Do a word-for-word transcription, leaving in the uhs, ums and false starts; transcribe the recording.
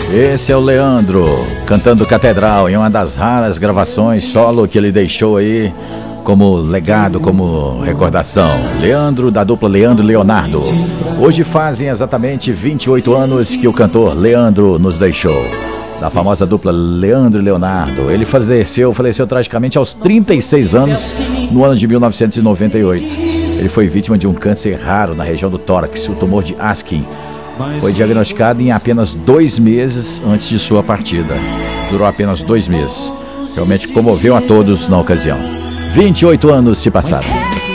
Esse é o Leandro, cantando Catedral, em uma das raras gravações solo que ele deixou aí como legado, como recordação. Leandro, da dupla Leandro e Leonardo. Hoje fazem exatamente vinte e oito anos que o cantor Leandro nos deixou. Da famosa dupla Leandro e Leonardo. Ele faleceu, faleceu tragicamente aos trinta e seis anos, no ano de mil novecentos e noventa e oito. Ele foi vítima de um câncer raro na região do tórax, o tumor de Askin. Foi diagnosticado em apenas dois meses antes de sua partida. Durou apenas dois meses. Realmente comoveu a todos na ocasião. vinte e oito anos se passaram.